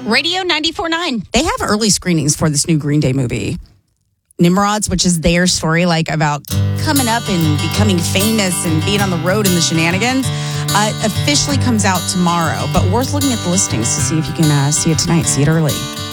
Radio 94.9. They have early screenings for this new Green Day movie, Nimrods, which is their story, like about coming up and becoming famous and being on the road and the shenanigans. Officially comes out tomorrow, but worth looking at the listings to see if you can see it tonight. See it early.